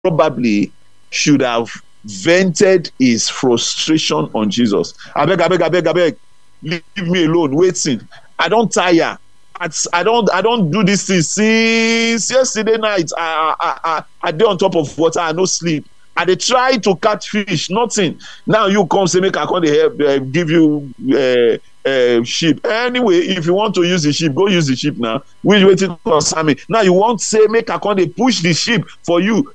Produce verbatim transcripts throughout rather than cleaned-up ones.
probably should have vented his frustration on Jesus. I beg, I beg, I beg, I beg, leave me alone, waiting. I don't tire. I don't I don't do this thing since yesterday night. I I I, I dey on top of water, I no sleep. I dey try to catch fish, nothing. Now you come say make I come dey help uh, give you uh, uh, sheep. Anyway, if you want to use the sheep, go use the sheep now. We waiting for Sammy. Now you want say make I come dey push the sheep for you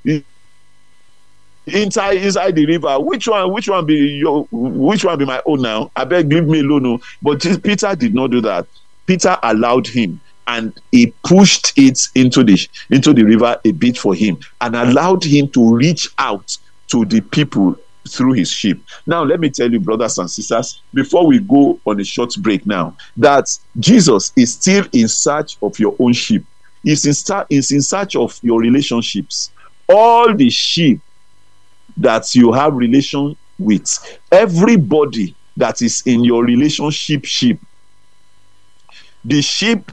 inside inside the river. Which one which one be your which one be my own now? I beg, leave me alone. No. But Peter did not do that. Peter allowed him, and he pushed it into the into the river a bit for him, and allowed him to reach out to the people through his sheep. Now, let me tell you, brothers and sisters, before we go on a short break now, that Jesus is still in search of your own sheep. He's in, start, he's in search of your relationships. All the sheep that you have relation with, everybody that is in your relationship sheep, the sheep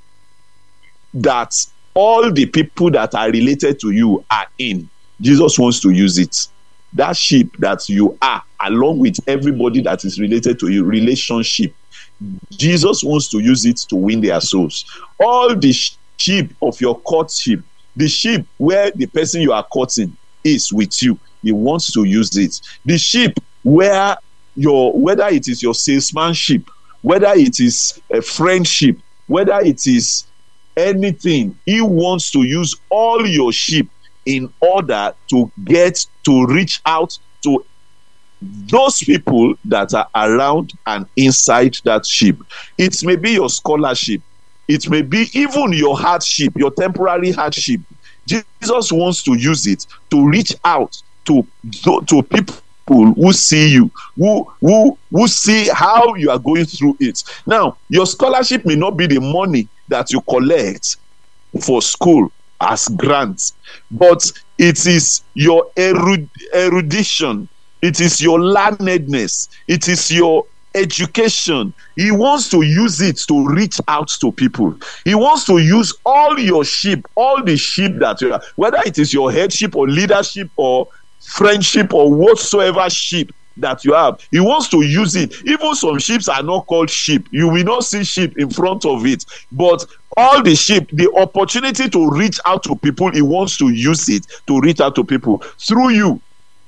that all the people that are related to you are in, Jesus wants to use it. That sheep that you are, along with everybody that is related to you, relationship, Jesus wants to use it to win their souls. All the sheep of your courtship, the sheep where the person you are courting is with you, he wants to use it. The sheep where your, whether it is your salesmanship, whether it is a friendship, whether it is anything, he wants to use all your sheep in order to get to reach out to those people that are around and inside that sheep. It may be your scholarship. It may be even your hardship, your temporary hardship. Jesus wants to use it to reach out to, to, to people who see you, who who who see how you are going through it. Now, your scholarship may not be the money that you collect for school as grants, but it is your erud- erudition, it is your learnedness, it is your education. He wants to use it to reach out to people. He wants to use all your sheep, all the sheep that you are, whether it is your headship or leadership or friendship or whatsoever sheep that you have. He wants to use it. Even some sheep are not called sheep. You will not see sheep in front of it. But all the sheep, the opportunity to reach out to people, he wants to use it to reach out to people. Through you,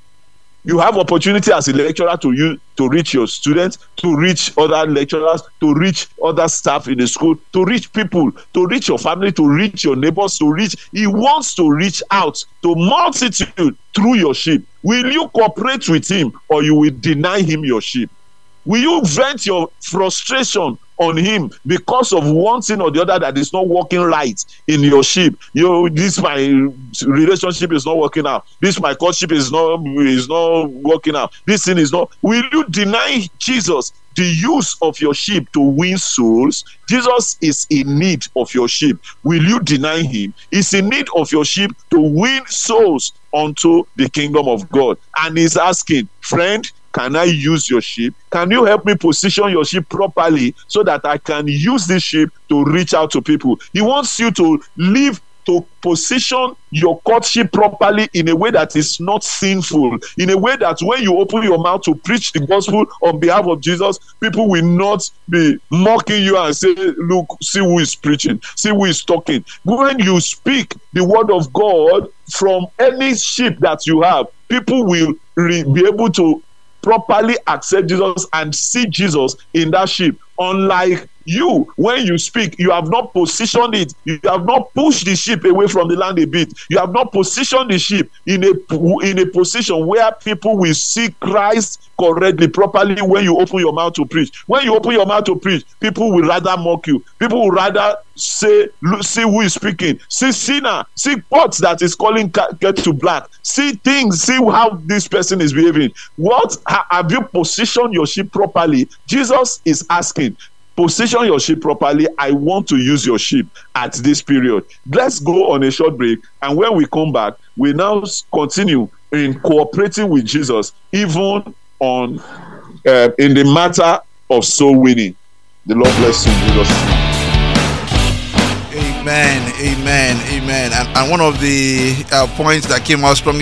you have opportunity as a lecturer to use, to reach your students, to reach other lecturers, to reach other staff in the school, to reach people, to reach your family, to reach your neighbors, to reach. He wants to reach out to multitude through your sheep. Will you cooperate with him, or you will deny him your sheep? Will you vent your frustration on him because of one thing or the other that is not working right in your sheep? You know, this my relationship is not working out. This my courtship is not is not working out. This thing is not. Will you deny Jesus the use of your sheep to win souls? Jesus is in need of your sheep. Will you deny him? He's in need of your sheep to win souls unto the kingdom of God. And he's asking, friend, can I use your sheep? Can you help me position your sheep properly so that I can use this sheep to reach out to people? He wants you to live, to position your courtship properly in a way that is not sinful, in a way that when you open your mouth to preach the gospel on behalf of Jesus, people will not be mocking you and say, look, see who is preaching, see who is talking. When you speak the word of God from any sheep that you have, people will re- be able to properly accept Jesus and see Jesus in that sheep. Unlike you, when you speak, you have not positioned it, you have not pushed the sheep away from the land a bit, you have not positioned the sheep in a in a position where people will see Christ correctly, properly. When you open your mouth to preach, when you open your mouth to preach, people will rather mock you. People will rather say, look, see who is speaking, see sinner, see pots that is calling get to black, see things, see how this person is behaving. What have you positioned your sheep properly? Jesus is asking, position your sheep properly. I want to use your sheep at this period. Let's go on a short break, and when we come back, we now continue in cooperating with Jesus, even on uh, in the matter of soul winning. The Lord bless you, Jesus. Amen. Amen, amen, amen. And, and one of the uh, points that came out strongly